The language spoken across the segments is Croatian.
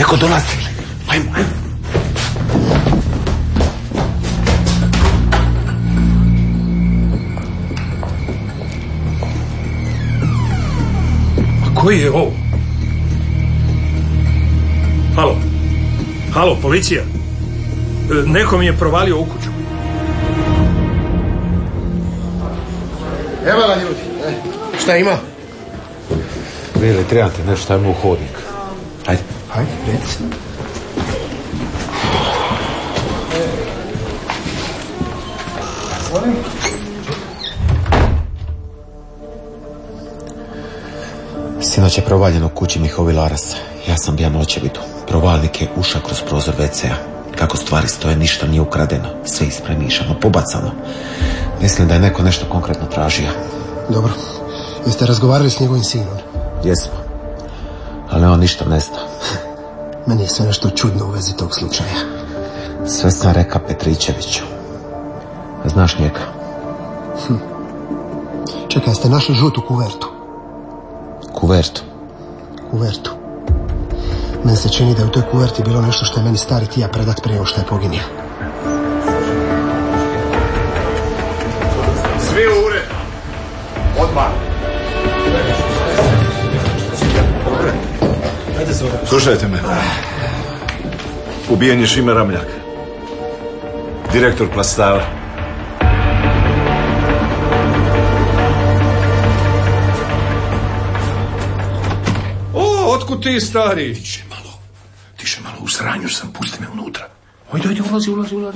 Neko dolazi. Ajmo. A koji je ovo? Halo, policija. Neko mi je provalio u kuću. Evo ga, ljudi. Šta ima? Vili, trebam ti nešto, ajmo u hodnik. Ajde, reci. Sinoć je provaljen u kući Mihovila Arasa. Ja sam bio na očevidu. Provalnik je ušao kroz prozor WC-a. Kako stvari stoje, ništa nije ukradeno. Sve ispremišano, pobacano. Mislim da je neko nešto konkretno tražio. Dobro. Jeste razgovarali s njegovim sinom? Jesmo. Ali on ništa ne zna. Meni je sve nešto čudno u vezi tog slučaja. Sve sam reka Petričeviću. Znaš njega? Čekaj, ste našli žutu kuvertu? Kuvertu? Kuvertu. Meni se čini da je u toj kuverti bilo nešto što je meni stari tija predat prije što je poginio. Svi u ured. Odmah. Slušajte me. Ubijen je Šime Ramljak. Direktor Plastava. Otkud ti, stari? Tiše malo, u sranju sam, pusti me unutra. Ajde, ulazi.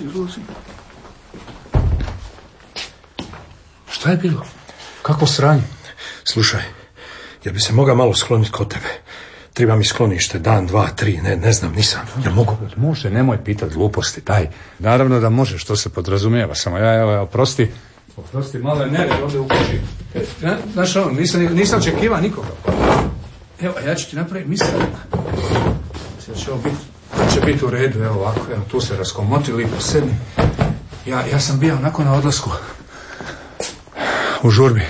Šta je bilo? Kako sranje? Slušaj, ja bi se mogao malo skloniti kod tebe. Treba mi sklonište, dan, 2, 3, ne znam, nisam. Jel mogu? Može, nemoj pitat gluposti, daj. Naravno da može, što se podrazumijeva. Samo oprosti, malo je nered ovdje u kući. Znaš ono, nisam očekivao nikoga. Evo, ja ću ti napraviti mislim. Će biti u redu, evo ovako, evo, tu se raskomotili po sedmi. Ja sam bio onako na odlasku u žurbi.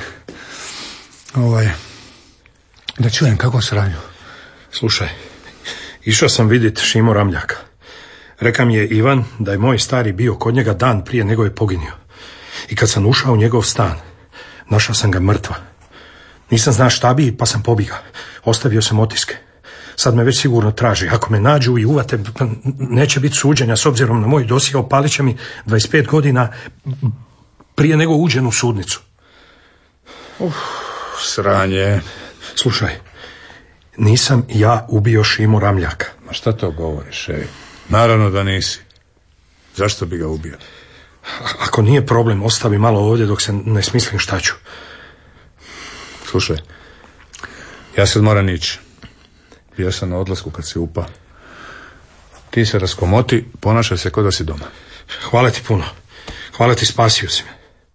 Da čujem kako se ranju. Slušaj, išao sam vidjeti Šimu Ramljaka. Reka mi je Ivan da je moj stari bio kod njega dan prije nego je poginio. I kad sam ušao u njegov stan, našao sam ga mrtva. Nisam znao šta bi, pa sam pobjegao. Ostavio sam otiske. Sad me već sigurno traži. Ako me nađu i uvate, neće biti suđenja s obzirom na moj dosje. Opalit će mi 25 godina prije nego uđem u sudnicu. Sranje. Slušaj, nisam ja ubio Šimu Ramljaka. Ma šta to govoriš, ej? Naravno da nisi. Zašto bi ga ubio? Ako nije problem, ostavi malo ovdje dok se ne smislim šta ću. Slušaj, ja sad moram ići. Bio sam na odlasku kad si upa. Ti se raskomoti, ponašaj se kao da si doma. Hvala ti puno. Hvala ti, spasio si me.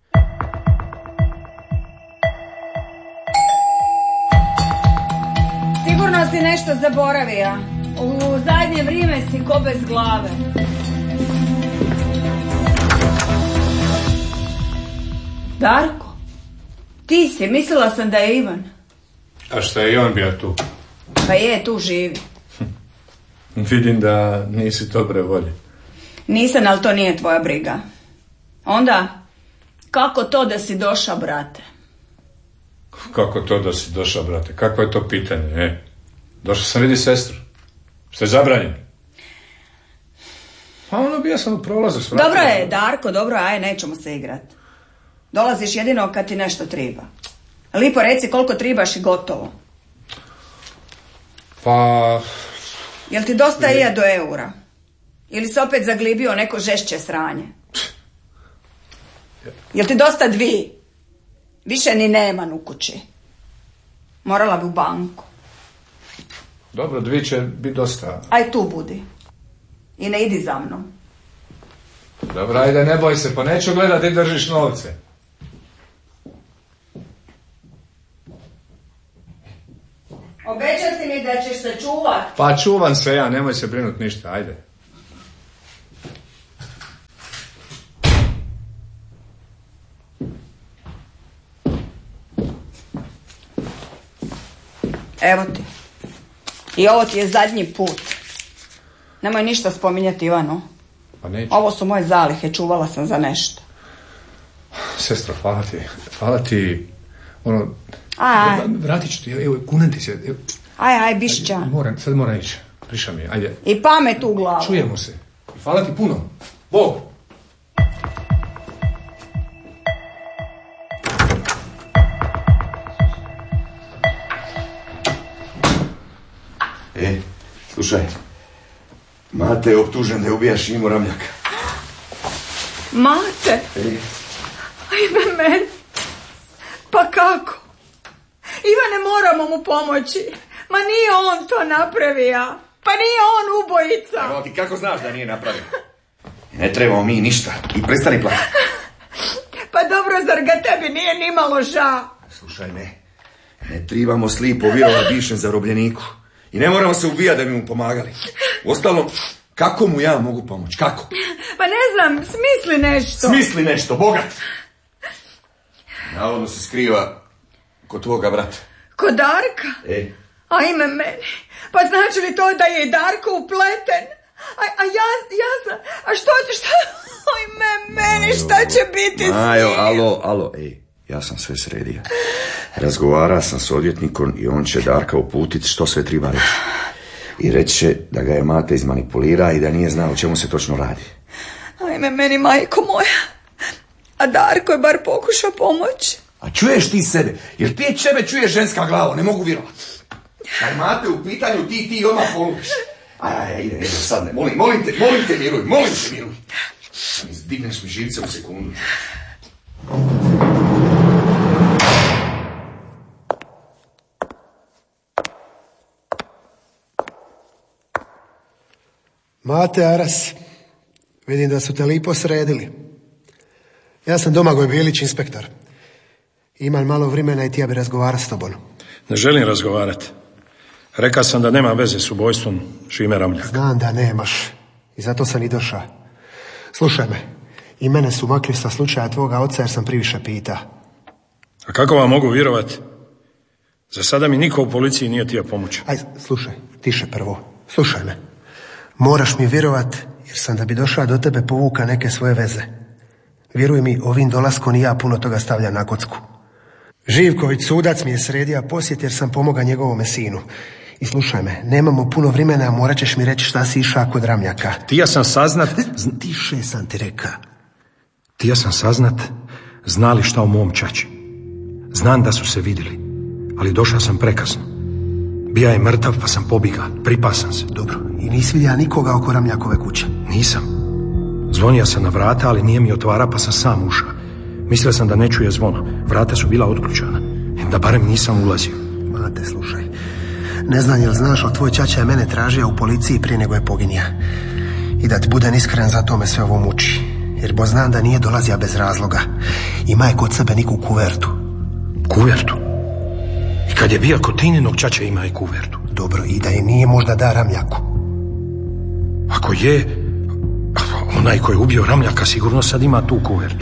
Sigurno si nešto zaboravio. U zadnje vrijeme si ko bez glave. Darko, ti si, mislila sam da je Ivan. A šta je i on bio tu? Pa je, tu živi. Vidim da nisi dobre volje. Nisam, ali to nije tvoja briga. Onda, kako to da si došao, brate? Kako to da si došao, brate? Kako je to pitanje, Došao sam vidi sestru. Što je zabranjeno? Pa bio sam u prolazu s vratima. Dobro je, Darko, dobro, aj, nećemo se igrati. Dolaziš jedino kad ti nešto treba. Lipo reci koliko trebaš i gotovo. Pa... Jel ti dosta ija do eura? Ili se opet zaglibio neko žešće sranje? Jel ti dosta dvi? Više ni nema u kući. Morala bi u banku. Dobro, dvi će biti dosta. Aj tu budi. I ne idi za mnom. Dobro, ajde, ne boj se, pa neću gledati, držiš novce. Obećao si mi da ćeš se čuvat. Pa čuvam se ja, nemoj se brinuti ništa, ajde. Evo ti. I ovo ti je zadnji put. Nemoj ništa spominjati Ivanu. Pa neću. Ovo su moje zalihe, čuvala sam za nešto. Sestro, hvala ti, ono... Aj. Vratit ću ti, evo, kunem ti se. Aj, bišća. Sad moram ići, priša mi, ajde. I pamet u glavu. Čujemo se. Hvala ti puno. Bog! Slušaj, Mate je optužen da je ubija Šimu Ramljaka. Mate? Ajme meni. Pa kako? Ivane, moramo mu pomoći. Ma nije on to napravio. Pa nije on ubojica. Evo ti kako znaš da nije napravio? Ne trebamo mi ništa. I prestani plakati. Pa dobro, zar ga tebi nije nimalo ža? Slušaj, ne trebamo slipo vjerovati bivšem zarobljeniku. I ne moramo se ubijati da bi mu pomagali. Uostalom, kako mu ja mogu pomoći? Kako? Pa ne znam, smisli nešto. Smisli nešto, bogat. Navodno se skriva kod tvoga brata. Kod Darka? Ajme meni. Pa znači li to da je i Darko upleten? A ja sam... A što? Ajme meni, šta će biti s njim? Alo, ja sam sve sredio. Razgovarao sam s odvjetnikom i on će Darka uputiti što sve treba reći. I reći će da ga je Mate izmanipulira i da nije znao o čemu se točno radi. Ajme meni, majko moja. A Darko je bar pokušao pomoći. A čuješ ti sebe? Jer ti sebe čuješ ženska glava, ne mogu vjerovati. Kad Mate u pitanju ti odmah polubiš. Ide, sad ne, molim te miruj. Digneš mi živce u sekundu. Mate Aras, vidim da su te lipo sredili. Ja sam Domagoj Bilić, inspektor. Imam malo vremena i ti ja bi razgovarao s tobom. Ne želim razgovarati. Rekao sam da nema veze s ubojstvom Šime Ramljaka. Znam da nemaš. I zato sam i došao. Slušaj me. I mene su makli sa slučaja tvoga oca jer sam priviše pita. A kako vam mogu vjerovati? Za sada mi niko u policiji nije htio pomoći. Aj, slušaj, tiše prvo. Slušaj me. Moraš mi vjerovat jer sam da bi došao do tebe povuka neke svoje veze. Vjeruj mi, ovim dolaskom i ja puno toga stavljam na kocku. Živković, sudac, mi je sredio posjet jer sam pomogao njegovome sinu. I slušaj me, nemamo puno vremena, morat ćeš mi reći šta si išao kod Ramljaka. Tija sam saznat... Tiše sam ti reka. Tija sam saznat, znali šta o mom čači. Znam da su se vidjeli, ali došao sam prekasno. Bija je mrtav pa sam pobiga, pripasan se. Dobro, i nisi vidio nikoga oko Ramljakove kuće? Nisam. Zvonio sam na vrata, ali nije mi otvara pa sam sam ušao. Mislio sam da ne čuje zvono, vrata su bila otključana. Da barem nisam ulazio. Mate, slušaj. Ne znam jel znaš, ali tvoj čača je mene tražio u policiji prije nego je poginja. I da ti budem iskren, zato me sve ovo muči. Jer bo znam da nije dolazio bez razloga. Ima je kod sebe neku kuvertu. Kuvertu? I kad je bio kod Tininog čača ima i kuvertu. Dobro, i da je nije možda da Ramljaku. Ako je, onaj koji je ubio Ramljaka sigurno sad ima tu kuvertu.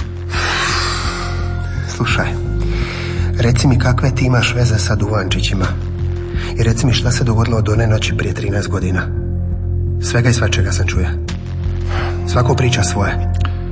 Slušaj, reci mi kakve ti imaš veze sa Duvančićima. I reci mi šta se dogodilo od one noći prije 13 godina. Svega i svačega sam čuje. Svako priča svoje.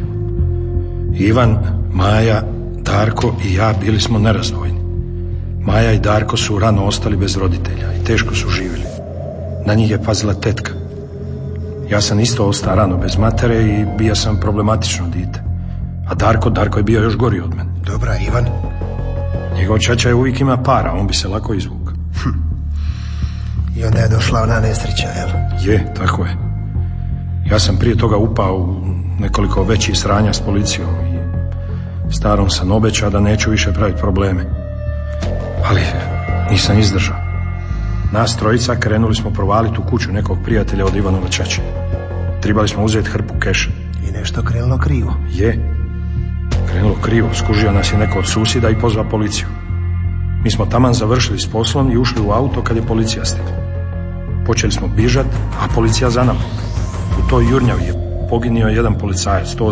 Ivan, Maja, Darko i ja bili smo nerazdvojni. Maja i Darko su rano ostali bez roditelja i teško su živjeli. Na njih je pazila tetka. Ja sam isto ostao rano bez matere i bio sam problematično dite. A Darko je bio još gori od mene. Dobra, Ivan? Njegov čača je uvijek ima para, on bi se lako izvukao. I onda je došla ona nesreća, jel? Je, tako je. Ja sam prije toga upao u nekoliko većih sranja s policijom i starom sam obećao da neću više praviti probleme. Ali nisam izdržao. Nas trojica krenuli smo provaliti u kuću nekog prijatelja od Ivanova čače. Trebali smo uzeti hrpu keša. I nešto krenulo krivo. Je. Krenulo krivo, skužio nas je neko od susjeda i pozvao policiju. Mi smo taman završili s poslom i ušli u auto kad je policija stigla. Počeli smo bižat, a policija za nama. U toj jurnjavi je poginio jedan policajac, to